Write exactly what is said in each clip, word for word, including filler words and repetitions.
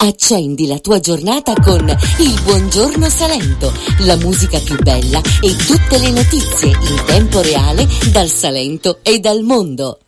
Accendi la tua giornata con il Buongiorno Salento, la musica più bella e tutte le notizie in tempo reale dal Salento e dal mondo.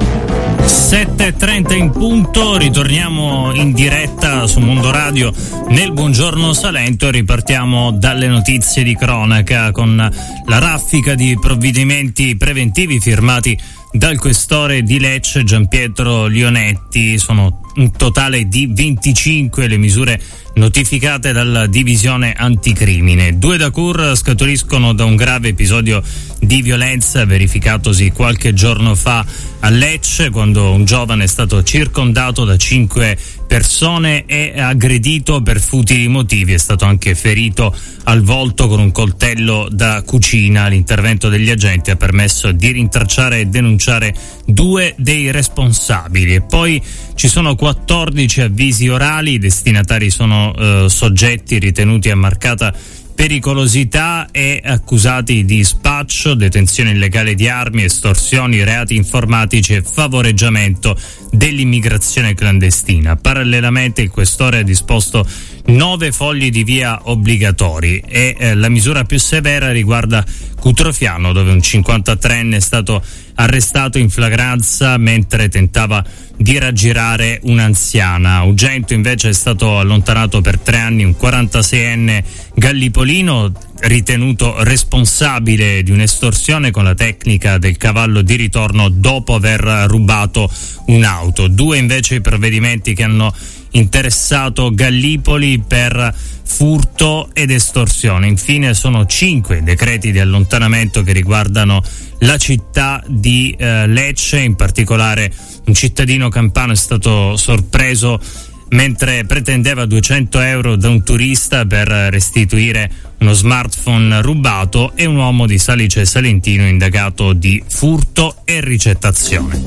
sette e trenta in punto, ritorniamo in diretta su Mondo Radio nel Buongiorno Salento e ripartiamo dalle notizie di cronaca con la raffica di provvedimenti preventivi firmati dal questore di Lecce Gianpietro Lionetti. Sono un totale di venticinque le misure notificate dalla divisione anticrimine. Due da Cur scaturiscono da un grave episodio di violenza verificatosi qualche giorno fa a Lecce, quando un giovane è stato circondato da cinque persone e aggredito per futili motivi. È stato anche ferito al volto con un coltello da cucina. L'intervento degli agenti ha permesso di rintracciare e denunciare due dei responsabili. E poi ci sono quattordici avvisi orali, i destinatari sono eh, soggetti ritenuti a marcata pericolosità e accusati di spaccio, detenzione illegale di armi, estorsioni, reati informatici e favoreggiamento dell'immigrazione clandestina. Parallelamente il questore ha disposto nove fogli di via obbligatori e eh, la misura più severa riguarda Cutrofiano, dove un cinquantatreenne è stato arrestato in flagranza mentre tentava di raggirare un'anziana. A Ugento invece è stato allontanato per tre anni un quarantaseienne gallipolino ritenuto responsabile di un'estorsione con la tecnica del cavallo di ritorno dopo aver rubato un'auto. Due invece i provvedimenti che hanno interessato Gallipoli per furto ed estorsione. Infine sono cinque decreti di allontanamento che riguardano la città di eh, Lecce. In particolare un cittadino campano è stato sorpreso mentre pretendeva duecento euro da un turista per restituire uno smartphone rubato, e un uomo di Salice Salentino indagato di furto e ricettazione.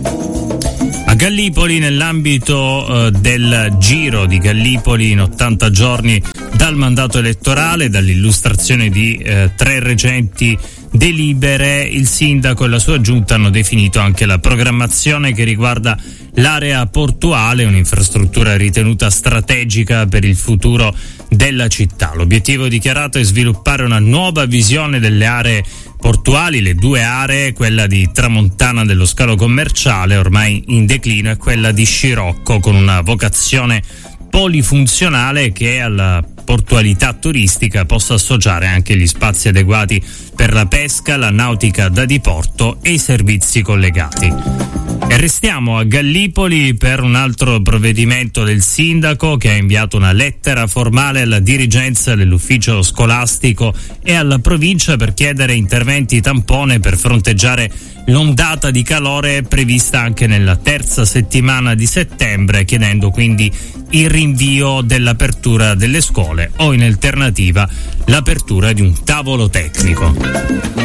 A Gallipoli, nell'ambito eh, del giro di Gallipoli in ottanta giorni dal mandato elettorale, dall'illustrazione di eh, tre recenti delibere, il sindaco e la sua giunta hanno definito anche la programmazione che riguarda l'area portuale, un'infrastruttura ritenuta strategica per il futuro della città. L'obiettivo dichiarato è sviluppare una nuova visione delle aree portuali, le due aree, quella di Tramontana dello scalo commerciale ormai in declino e quella di Scirocco, con una vocazione polifunzionale che alla portualità turistica possa associare anche gli spazi adeguati per la pesca, la nautica da diporto e i servizi collegati. E restiamo a Gallipoli per un altro provvedimento del sindaco, che ha inviato una lettera formale alla dirigenza dell'ufficio scolastico e alla provincia per chiedere interventi tampone per fronteggiare l'ondata di calore prevista anche nella terza settimana di settembre, chiedendo quindi il rinvio dell'apertura delle scuole o in alternativa l'apertura di un tavolo tecnico.